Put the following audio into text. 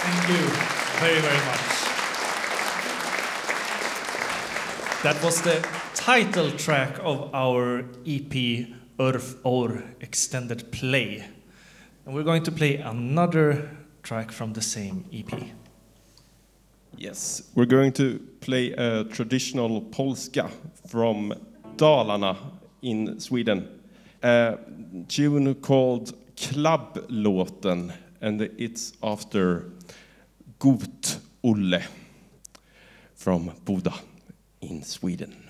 Thank you very, very much. That was the title track of our EP Örf Or extended play. And we're going to play another track from the same EP. Yes, we're going to play a traditional polska from Dalarna in Sweden. A tune called Klabblåten, and it's after Got Olle from Boda in Sweden.